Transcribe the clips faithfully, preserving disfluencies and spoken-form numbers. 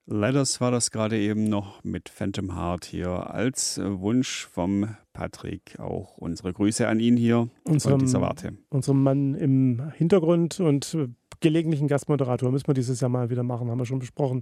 Letters war das gerade eben noch mit Phantom Heart hier als äh, Wunsch vom Patrick. Auch unsere Grüße an ihn hier unserem, von dieser Warte. Unserem Mann im Hintergrund und gelegentlichen Gastmoderator müssen wir dieses Jahr mal wieder machen, haben wir schon besprochen.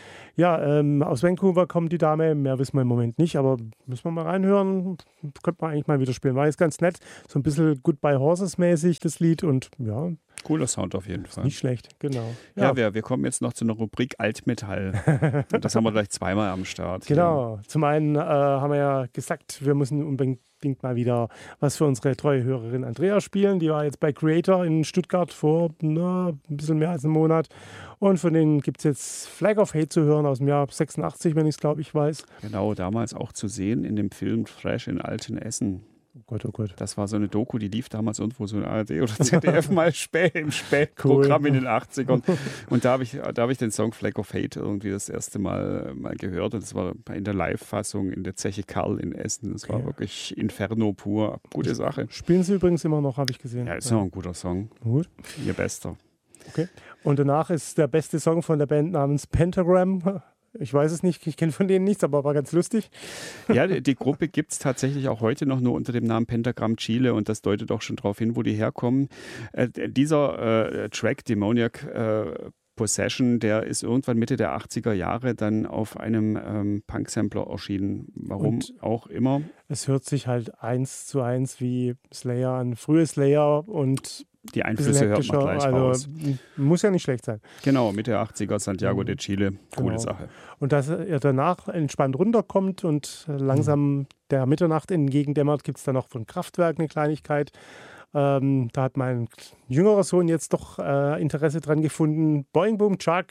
Ja, ähm, aus Vancouver kommt die Dame, mehr wissen wir im Moment nicht, aber müssen wir mal reinhören. Könnte man eigentlich mal wieder spielen. War jetzt ganz nett, so ein bisschen Goodbye Horses mäßig das Lied und ja. Cooler Sound auf jeden Fall. Nicht schlecht, genau. Ja, ja wir, wir kommen jetzt noch zu einer Rubrik Altmetall. Das haben wir gleich zweimal am Start. Genau. Hier. Zum einen äh, haben wir ja gesagt, wir müssen unbedingt mal wieder was für unsere treue Hörerin Andrea spielen. Die war jetzt bei Creator in Stuttgart vor na, ein bisschen mehr als einem Monat. Und von denen gibt es jetzt Flag of Hate zu hören aus dem Jahr sechsundachtzig, wenn ich es glaube ich weiß. Genau, damals auch zu sehen in dem Film Fresh in Altenessen. Oh Gott, oh Gott. Das war so eine Doku, die lief damals irgendwo so in A R D oder Z D F mal spät, im Spätprogramm cool. in den achtzigern. Und da habe ich, da hab ich den Song Flag of Hate irgendwie das erste Mal, mal gehört. Und das war in der Live-Fassung in der Zeche Karl in Essen. Das war okay. wirklich Inferno pur. Gute Sache. Spielen sie übrigens immer noch, habe ich gesehen. Ja, ist ja auch ein guter Song. Gut. Ihr bester. Okay. Und danach ist der beste Song von der Band namens Pentagram. Ich weiß es nicht, ich kenne von denen nichts, aber war ganz lustig. Ja, die, die Gruppe gibt es tatsächlich auch heute noch nur unter dem Namen Pentagram Chile und das deutet auch schon darauf hin, wo die herkommen. Äh, dieser äh, Track, Demoniac äh, Possession, der ist irgendwann Mitte der achtziger Jahre dann auf einem ähm, Punk-Sampler erschienen. Warum und auch immer. Es hört sich halt eins zu eins wie Slayer an, frühe Slayer und die Einflüsse hört man gleich also, raus. Muss ja nicht schlecht sein. Genau, Mitte der achtziger, Santiago de Chile, coole genau. Sache. Und dass er danach entspannt runterkommt und langsam mhm. der Mitternacht entgegendämmert, gibt es dann noch von Kraftwerk eine Kleinigkeit. Ähm, da hat mein jüngerer Sohn jetzt doch äh, Interesse dran gefunden. Boing Boom Chuck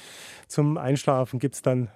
zum Einschlafen gibt es dann.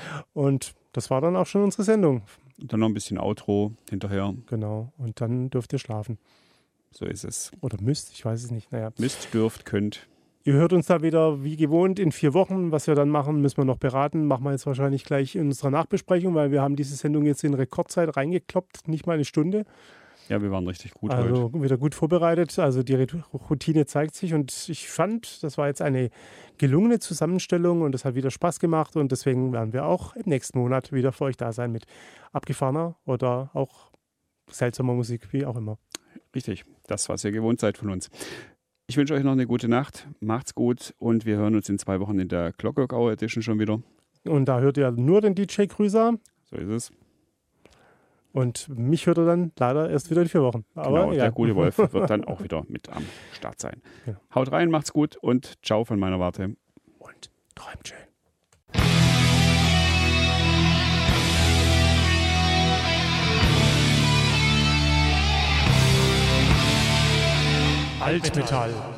Und das war dann auch schon unsere Sendung. Und dann noch ein bisschen Outro hinterher. Genau, und dann dürft ihr schlafen. So ist es. Oder müsst, ich weiß es nicht. Naja. Müsst, dürft, könnt. Ihr hört uns da wieder wie gewohnt in vier Wochen. Was wir dann machen, müssen wir noch beraten. Machen wir jetzt wahrscheinlich gleich in unserer Nachbesprechung, weil wir haben diese Sendung jetzt in Rekordzeit reingekloppt, nicht mal eine Stunde. Ja, wir waren richtig gut also heute. Wieder gut vorbereitet. Also die Routine zeigt sich und ich fand, das war jetzt eine gelungene Zusammenstellung und das hat wieder Spaß gemacht und deswegen werden wir auch im nächsten Monat wieder für euch da sein mit abgefahrener oder auch seltsamer Musik, wie auch immer. Richtig, das, was ihr gewohnt seid von uns. Ich wünsche euch noch eine gute Nacht, macht's gut und wir hören uns in zwei Wochen in der Clockwork Hour Edition schon wieder. Und da hört ihr nur den D J Krüser. So ist es. Und mich hört er dann leider erst wieder in vier Wochen. Aber genau, ja. Der gute Wolf wird dann auch wieder mit am Start sein. Ja. Haut rein, macht's gut und ciao von meiner Warte. Und träumt schön. Altmetall.